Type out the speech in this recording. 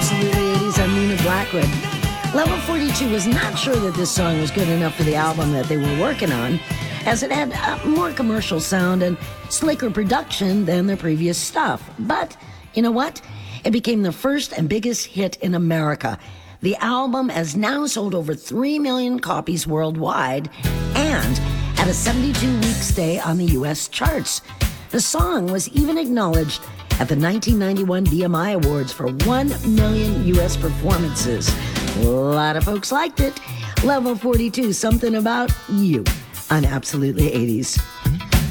Absolutely 80s. I'm Nina Blackwood. Level 42 was not sure that this song was good enough for the album that they were working on, as it had a more commercial sound and slicker production than their previous stuff. But you know what? It became the first and biggest hit in America. The album has now sold over 3 million copies worldwide and had a 72-week stay on the U.S. charts. The song was even acknowledged at the 1991 BMI Awards for 1 million U.S. performances. A lot of folks liked it. Level 42, something about you on Absolutely 80s.